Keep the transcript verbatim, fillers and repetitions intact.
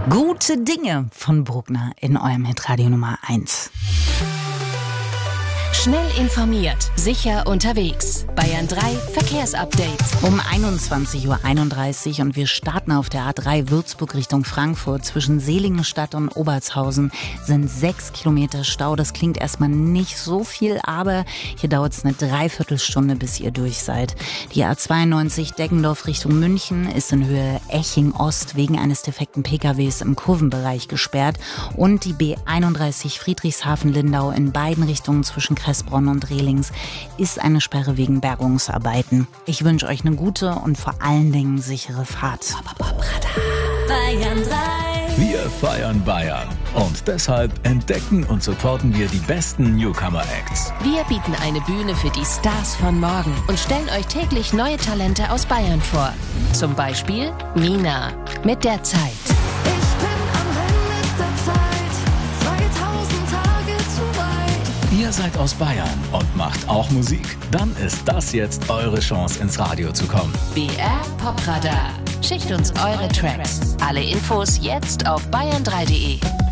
Gute Dinge von Bruckner in eurem Hitradio Nummer eins. Schnell informiert, sicher unterwegs. Bayern drei Verkehrsupdate. Um einundzwanzig Uhr einunddreißig und wir starten auf der A drei Würzburg Richtung Frankfurt. Zwischen Seligenstadt und Obertshausen sind sechs Kilometer Stau. Das klingt erstmal nicht so viel, aber hier dauert es eine Dreiviertelstunde, bis ihr durch seid. Die A zweiundneunzig Deggendorf Richtung München ist in Höhe Eching Ost wegen eines defekten P K Ws im Kurvenbereich gesperrt. Und die B einunddreißig Friedrichshafen-Lindau in beiden Richtungen zwischen Kressbronn und Rehlings ist eine Sperre wegen Bergungsarbeiten. Ich wünsche euch eine gute und vor allen Dingen sichere Fahrt. Bayern drei. Wir feiern Bayern. Und deshalb entdecken und supporten wir die besten Newcomer-Acts. Wir bieten eine Bühne für die Stars von morgen und stellen euch täglich neue Talente aus Bayern vor. Zum Beispiel Mina mit der Zeit. Ich bin am Ende der Zeit, zweitausend Tage zu weit. Ihr seid aus Bayern und macht auch Musik? Dann ist das jetzt eure Chance, ins Radio zu kommen. B R Popradar. Schickt uns eure Tracks. Alle Infos jetzt auf bayern drei punkt de.